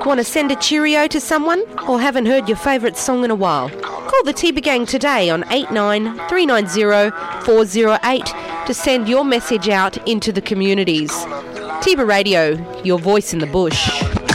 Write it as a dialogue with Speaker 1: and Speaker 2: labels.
Speaker 1: Want to send a cheerio to someone or haven't heard your favourite song in a while? Call the Tiba Gang today on 89 390 408 to send your message out into the communities. Tiba Radio, your voice in the bush.